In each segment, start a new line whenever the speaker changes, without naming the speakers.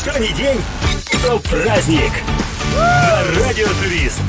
Что ни день, то праздник. На Радио Турист.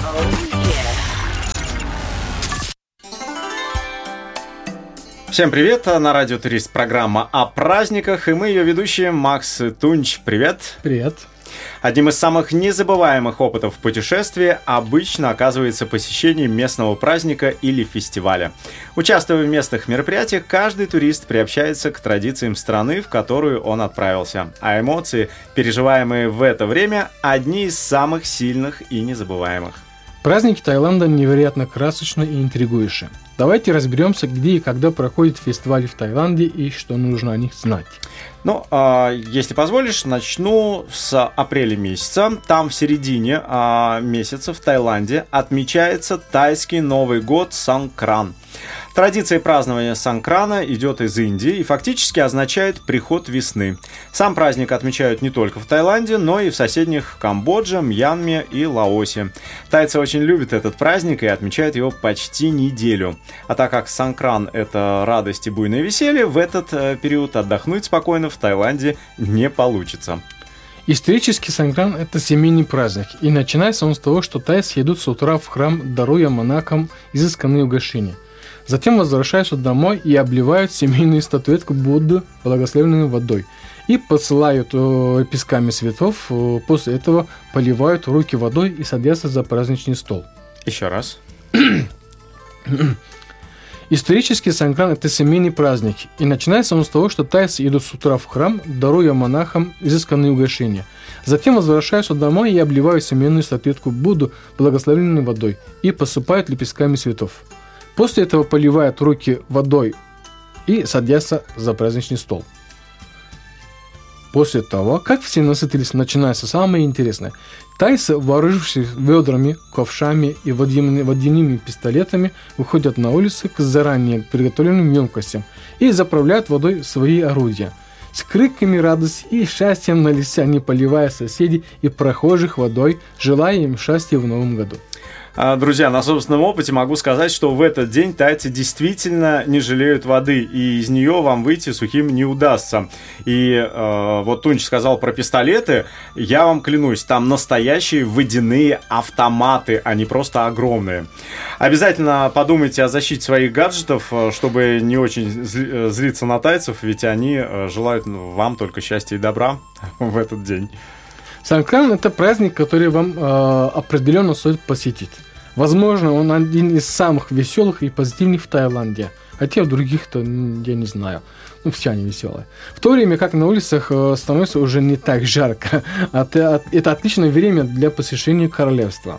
Всем привет, на Радио Турист программа о праздниках, и мы ее ведущие Макс и Тунч. Привет.
Привет.
Одним из самых незабываемых опытов путешествия обычно оказывается посещение местного праздника или фестиваля. Участвуя в местных мероприятиях, каждый турист приобщается к традициям страны, в которую он отправился. А эмоции, переживаемые в это время, одни из самых сильных и незабываемых.
Праздники Таиланда невероятно красочны и интригующие. Давайте разберемся, где и когда проходит фестиваль в Таиланде и что нужно о них знать.
Если позволишь, начну с апреля месяца. Там в середине месяца в Таиланде отмечается тайский Новый год Сангкран. Традиция празднования Сангкрана идет из Индии и фактически означает приход весны. Сам праздник отмечают не только в Таиланде, но и в соседних Камбодже, Мьянме и Лаосе. Тайцы очень любят этот праздник и отмечают его почти неделю. А так как Сангкран – это радость и буйное веселье, в этот период отдохнуть спокойно в Таиланде не получится.
Исторически Сангкран – это семейный праздник, и начинается он с того, что тайцы идут с утра в храм, даруя монахам изысканные угощения. Затем возвращаются домой и обливают семейную статуэтку Будды благословенной водой и посылают песками цветов. После этого поливают руки водой и садятся за праздничный стол.
Еще раз.
Исторически Сангкран – это семейный праздник, и начинается он с того, что тайцы идут с утра в храм, даруя монахам изысканные угощения. Затем возвращаются домой и обливают семейную статуэтку Будды благословенной водой и посыпают лепестками цветов. После этого поливают руки водой и садятся за праздничный стол. После того, как все насытились, начинается самое интересное. Тайцы, вооружившись ведрами, ковшами и водяными пистолетами, выходят на улицы к заранее приготовленным емкостям и заправляют водой свои орудия. С криками радости и счастьем на лице они поливают соседей и прохожих водой, желая им счастья в новом году.
Друзья, на собственном опыте могу сказать, что в этот день тайцы действительно не жалеют воды, и из нее вам выйти сухим не удастся. И вот Тунч сказал про пистолеты, я вам клянусь, там настоящие водяные автоматы, они просто огромные. Обязательно подумайте о защите своих гаджетов, чтобы не очень злиться на тайцев, ведь они желают вам только счастья и добра в этот день.
Сангкран – это праздник, который вам определенно стоит посетить. Возможно, он один из самых веселых и позитивных в Таиланде. Хотя в других-то я не знаю. Все они веселые. В то время как на улицах становится уже не так жарко. Это отличное время для посещения королевства.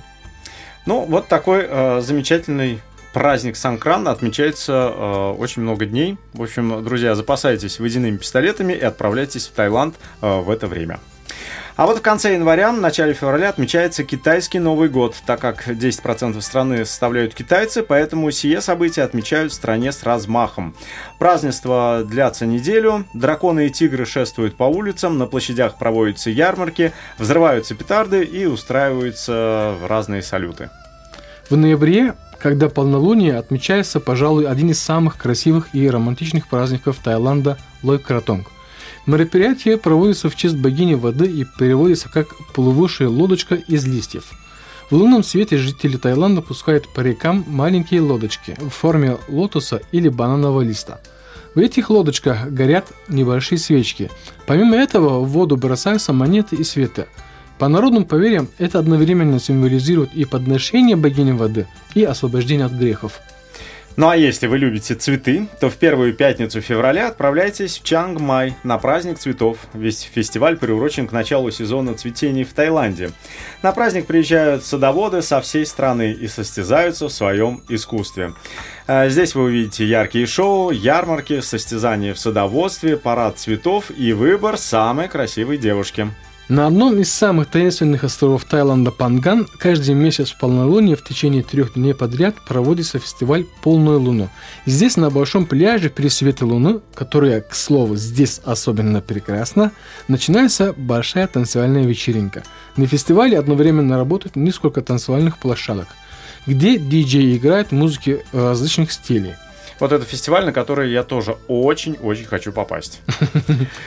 Вот такой замечательный праздник Сангкран отмечается очень много дней. В общем, друзья, запасайтесь водяными пистолетами и отправляйтесь в Таиланд в это время. А вот в конце января, в начале февраля отмечается китайский Новый год, так как 10% страны составляют китайцы, поэтому сие события отмечают в стране с размахом. Празднества длятся неделю, драконы и тигры шествуют по улицам, на площадях проводятся ярмарки, взрываются петарды и устраиваются разные салюты.
В ноябре, когда полнолуние, отмечается, пожалуй, один из самых красивых и романтичных праздников Таиланда – Лой Кратонг. Мероприятие проводится в честь богини воды и переводится как «плывущая лодочка из листьев». В лунном свете жители Таиланда пускают по рекам маленькие лодочки в форме лотоса или бананового листа. В этих лодочках горят небольшие свечки. Помимо этого в воду бросаются монеты и цветы. По народным поверьям это одновременно символизирует и подношение богини воды, и освобождение от грехов.
Ну а если вы любите цветы, то в первую пятницу февраля отправляйтесь в Чангмай на праздник цветов. Весь фестиваль приурочен к началу сезона цветений в Таиланде. На праздник приезжают садоводы со всей страны и состязаются в своем искусстве. Здесь вы увидите яркие шоу, ярмарки, состязания в садоводстве, парад цветов и выбор самой красивой девушки.
На одном из самых таинственных островов Таиланда Панган каждый месяц в полнолуние в течение 3 дней подряд проводится фестиваль «Полную луну». Здесь на большом пляже при свете луны, которая, к слову, здесь особенно прекрасна, начинается большая танцевальная вечеринка. На фестивале одновременно работают несколько танцевальных площадок, где диджеи играют музыки различных стилей.
Вот это фестиваль, на который я тоже очень-очень хочу попасть.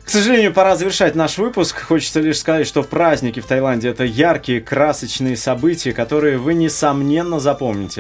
К сожалению, пора завершать наш выпуск. Хочется лишь сказать, что праздники в Таиланде — это яркие, красочные события, которые вы, несомненно, запомните.